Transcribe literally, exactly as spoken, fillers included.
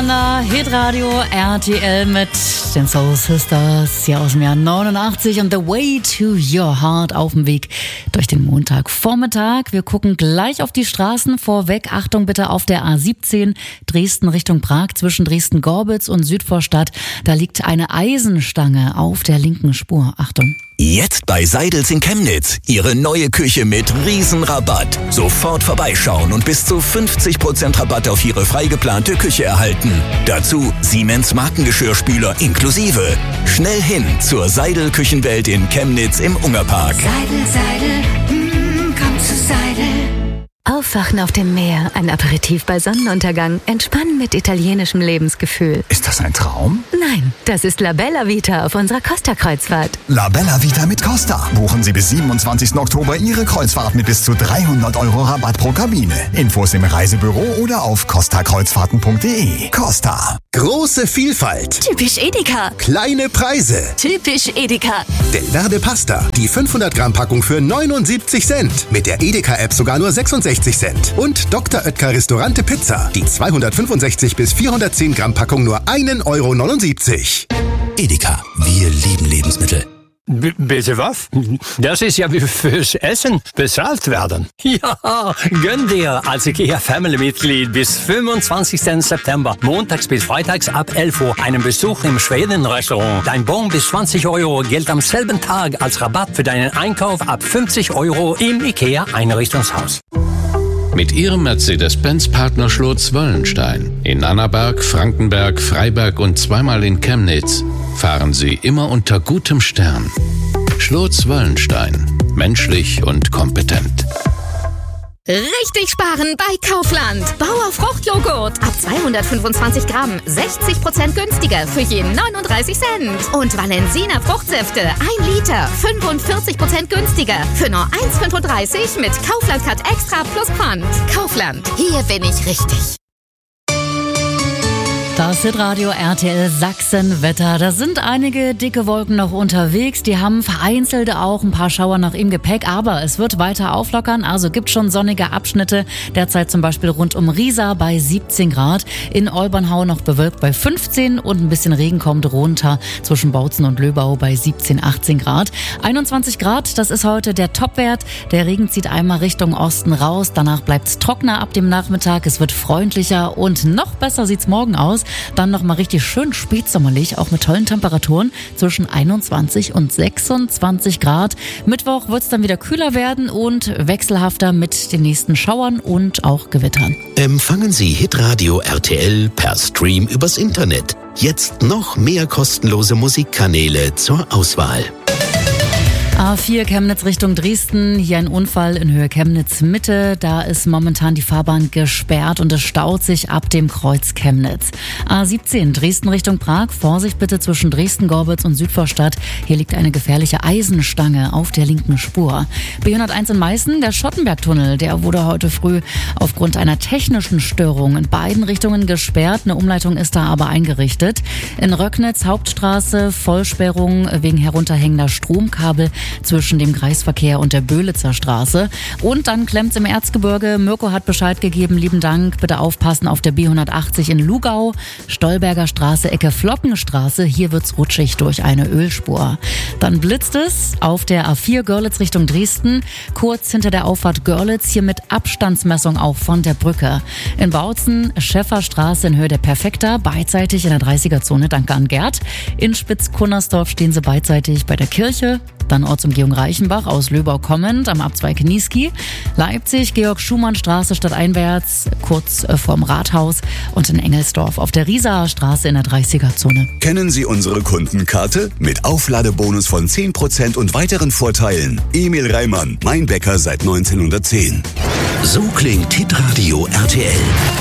Sender Hitradio R T L mit den Soul Sisters hier aus dem Jahr neunundachtzig und The Way to Your Heart auf dem Weg durch den Montagvormittag. Wir gucken gleich auf die Straßen. Vorweg, Achtung bitte auf der A siebzehn Dresden Richtung Prag zwischen Dresden-Gorbitz und Südvorstadt. Da liegt eine Eisenstange auf der linken Spur. Achtung. Jetzt bei Seidels in Chemnitz. Ihre neue Küche mit Riesenrabatt. Sofort vorbeischauen und bis zu fünfzig Prozent Rabatt auf Ihre frei geplante Küche erhalten. Dazu Siemens Markengeschirrspüler inklusive. Schnell hin zur Seidel Küchenwelt in Chemnitz im Ungerpark. Seidel, Seidel, mm, komm zu Seidel. Aufwachen auf dem Meer, ein Aperitif bei Sonnenuntergang, entspannen mit italienischem Lebensgefühl. Ist das ein Traum? Nein, das ist La Bella Vita auf unserer Costa-Kreuzfahrt. La Bella Vita mit Costa. Buchen Sie bis siebenundzwanzigsten Oktober Ihre Kreuzfahrt mit bis zu dreihundert Euro Rabatt pro Kabine. Infos im Reisebüro oder auf costa kreuzfahrten punkt de. Costa. Große Vielfalt. Typisch Edeka. Kleine Preise. Typisch Edeka. Delverde Pasta. Die fünfhundert Gramm Packung für neunundsiebzig Cent. Mit der Edeka-App sogar nur sechsundsechzig Cent. Und Doktor Oetker Restaurante Pizza. Die zweihundertfünfundsechzig bis vierhundertzehn Gramm Packung nur einen Euro neunundsiebzig. Edeka, wir lieben Lebensmittel. B- bitte was? Das ist ja wie fürs Essen bezahlt werden. Ja, gönn dir als IKEA-Family-Mitglied bis fünfundzwanzigsten September, montags bis freitags ab elf Uhr, einen Besuch im Schweden-Restaurant. Dein Bon bis zwanzig Euro gilt am selben Tag als Rabatt für deinen Einkauf ab fünfzig Euro im IKEA-Einrichtungshaus. Mit Ihrem Mercedes-Benz-Partner Schlotz-Wöllenstein in Annaberg, Frankenberg, Freiberg und zweimal in Chemnitz fahren Sie immer unter gutem Stern. Schlotz-Wöllenstein. Menschlich und kompetent. Richtig sparen bei Kaufland. Bauer Fruchtjoghurt ab zweihundertfünfundzwanzig Gramm, sechzig Prozent günstiger für jeden neununddreißig Cent. Und Valensina Fruchtsäfte, ein Liter, fünfundvierzig Prozent günstiger für nur eins Komma fünfunddreißig mit Kaufland Cut Extra plus Pfand. Kaufland, hier bin ich richtig. Das Hitradio R T L Sachsen-Wetter. Da sind einige dicke Wolken noch unterwegs. Die haben vereinzelte auch ein paar Schauer noch im Gepäck. Aber es wird weiter auflockern. Also gibt schon sonnige Abschnitte. Derzeit zum Beispiel rund um Riesa bei siebzehn Grad. In Olbernhau noch bewölkt bei fünfzehn. Und ein bisschen Regen kommt runter zwischen Bautzen und Löbau bei siebzehn, achtzehn Grad. einundzwanzig Grad, das ist heute der Topwert. Der Regen zieht einmal Richtung Osten raus. Danach bleibt es trockener ab dem Nachmittag. Es wird freundlicher und noch besser sieht's morgen aus. Dann nochmal richtig schön spätsommerlich, auch mit tollen Temperaturen zwischen einundzwanzig und sechsundzwanzig Grad. Mittwoch wird es dann wieder kühler werden und wechselhafter mit den nächsten Schauern und auch Gewittern. Empfangen Sie Hitradio R T L per Stream übers Internet. Jetzt noch mehr kostenlose Musikkanäle zur Auswahl. A vier Chemnitz Richtung Dresden, hier ein Unfall in Höhe Chemnitz Mitte. Da ist momentan die Fahrbahn gesperrt und es staut sich ab dem Kreuz Chemnitz. A siebzehn Dresden Richtung Prag, Vorsicht bitte zwischen Dresden-Gorbitz und Südvorstadt. Hier liegt eine gefährliche Eisenstange auf der linken Spur. B hunderteins in Meißen, der Schottenbergtunnel, der wurde heute früh aufgrund einer technischen Störung in beiden Richtungen gesperrt. Eine Umleitung ist da aber eingerichtet. In Röcknitz Hauptstraße, Vollsperrung wegen herunterhängender Stromkabel zwischen dem Kreisverkehr und der Böhlitzer Straße. Und dann klemmt's im Erzgebirge. Mirko hat Bescheid gegeben, lieben Dank. Bitte aufpassen auf der B hundertachtzig in Lugau, Stolberger Straße, Ecke Flockenstraße. Hier wird's rutschig durch eine Ölspur. Dann blitzt es auf der A vier Görlitz Richtung Dresden, kurz hinter der Auffahrt Görlitz, hier mit Abstandsmessung auch von der Brücke. In Bautzen, Schäfferstraße in Höhe der Perfekta, beidseitig in der dreißiger-Zone, danke an Gerd. In Spitz-Kunnersdorf stehen sie beidseitig bei der Kirche. Dann Ortsumgehung Reichenbach aus Löbau kommend am Abzweig Niesky. Leipzig, Georg-Schumann-Straße stadteinwärts, kurz vorm Rathaus. Und in Engelsdorf auf der Riesaer Straße in der dreißiger-Zone. Kennen Sie unsere Kundenkarte? Mit Aufladebonus von zehn Prozent und weiteren Vorteilen. Emil Reimann, mein Bäcker seit neunzehnhundertzehn. So klingt Hitradio R T L.